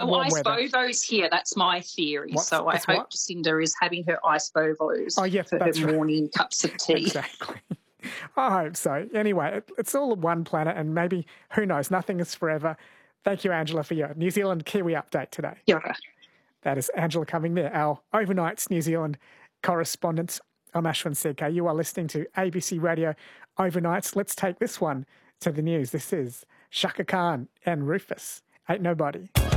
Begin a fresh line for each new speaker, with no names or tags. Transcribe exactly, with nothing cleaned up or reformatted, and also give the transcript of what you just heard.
Oh,
warm
ice
weather.
bovos here. That's my theory.
What's-
so I
what's
hope
what?
Jacinda is having her ice bovos
Oh, yeah,
for her
that's right.
morning cups of tea.
Exactly. I hope so. Anyway, it, it's all one planet, and maybe, who knows, nothing is forever. Thank you, Angela, for your New Zealand Kiwi update today.
Kia ora.
That is Angela Cumming there, our Overnights New Zealand correspondent. I'm Ashwin C K. You are listening to A B C Radio Overnights. Let's take this one to the news. This is Shaka Khan and Rufus. Ain't Nobody.